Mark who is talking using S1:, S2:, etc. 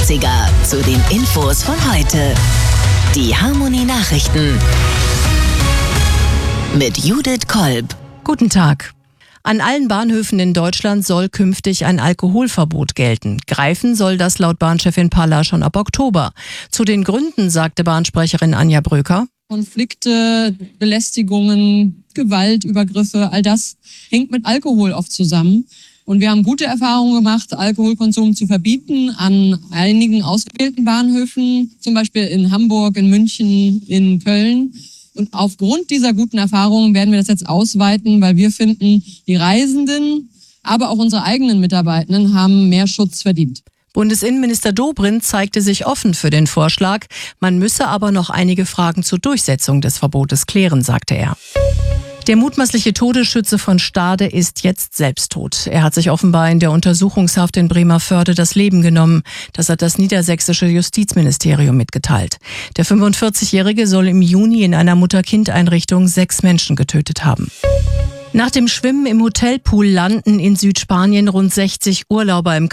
S1: Aufreger zu den Infos von heute. Die Harmony Nachrichten mit Judith Kolb.
S2: Guten Tag. An allen Bahnhöfen in Deutschland soll künftig ein Alkoholverbot gelten. Greifen soll das laut Bahnchefin Palla schon ab Oktober. Zu den Gründen sagte Bahnsprecherin Anja Bröker:
S3: Konflikte, Belästigungen, Gewalt, Übergriffe, all das hängt mit Alkohol oft zusammen. Und wir haben gute Erfahrungen gemacht, Alkoholkonsum zu verbieten an einigen ausgewählten Bahnhöfen, zum Beispiel in Hamburg, in München, in Köln. Und aufgrund dieser guten Erfahrungen werden wir das jetzt ausweiten, weil wir finden, die Reisenden, aber auch unsere eigenen Mitarbeitenden haben mehr Schutz verdient.
S2: Bundesinnenminister Dobrindt zeigte sich offen für den Vorschlag. Man müsse aber noch einige Fragen zur Durchsetzung des Verbotes klären, sagte er. Der mutmaßliche Todesschütze von Stade ist jetzt selbst tot. Er hat sich offenbar in der Untersuchungshaft in Bremervörde das Leben genommen. Das hat das niedersächsische Justizministerium mitgeteilt. Der 45-Jährige soll im Juni in einer Mutter-Kind-Einrichtung 6 Menschen getötet haben. Nach dem Schwimmen im Hotelpool landen in Südspanien rund 60 Urlauber im